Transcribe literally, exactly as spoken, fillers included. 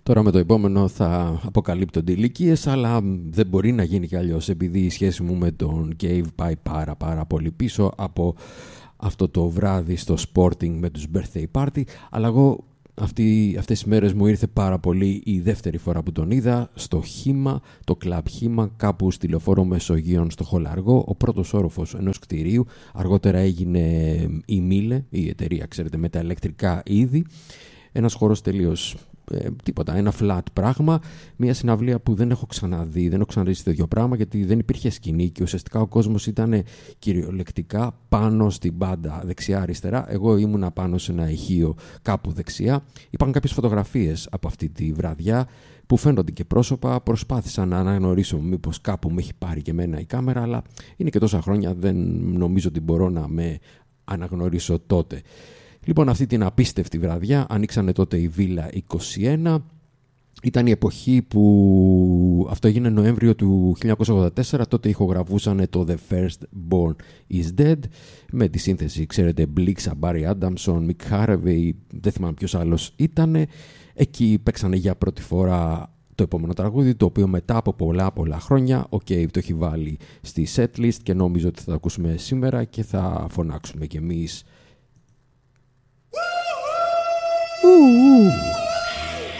Τώρα με το επόμενο θα αποκαλύπτονται ηλικίες, αλλά δεν μπορεί να γίνει κι αλλιώς, επειδή η σχέση μου με τον Cave πάει πάρα πάρα πολύ πίσω από αυτό το βράδυ στο Sporting με τους birthday party, αλλά εγώ Αυτή, αυτές τις μέρες μου ήρθε πάρα πολύ η δεύτερη φορά που τον είδα στο Χήμα, το κλαμπ Χήμα, κάπου στη Λεωφόρο Μεσογείων στο Χολαργό, ο πρώτος όροφος ενός κτηρίου. Αργότερα έγινε η Μίλε, η εταιρεία, ξέρετε, με τα ηλεκτρικά είδη. Ένας χώρος τελείως ε, τίποτα, ένα flat πράγμα, μια συναυλία που δεν έχω ξαναδεί, δεν έχω ξαναδεί τέτοιο πράγμα, γιατί δεν υπήρχε σκηνή και ουσιαστικά ο κόσμος ήταν κυριολεκτικά πάνω στην μπάντα δεξιά-αριστερά. Εγώ ήμουνα πάνω σε ένα ηχείο κάπου δεξιά. Υπάρχουν κάποιες φωτογραφίες από αυτή τη βραδιά που φαίνονται και πρόσωπα. Προσπάθησα να αναγνωρίσω μήπως κάπου με έχει πάρει και εμένα η κάμερα, αλλά είναι και τόσα χρόνια, δεν νομίζω ότι μπορώ να με αναγνωρίσω τότε. Λοιπόν, αυτή την απίστευτη βραδιά ανοίξανε τότε η Βίλα είκοσι ένα. Ήταν η εποχή που αυτό έγινε Νοέμβριο του χίλια εννιακόσια ογδόντα τέσσερα. Τότε ηχογραφούσαν το The First Born Is Dead με τη σύνθεση, ξέρετε, Blixa, Barry Adamson, Mick Harvey, δεν θυμάμαι ποιος άλλος ήταν. Εκεί παίξανε για πρώτη φορά το επόμενο τραγούδι, το οποίο μετά από πολλά πολλά χρόνια ο Cave το έχει βάλει στη setlist και νόμιζω ότι θα το ακούσουμε σήμερα και θα φωνάξουμε κι εμείς. Ooh.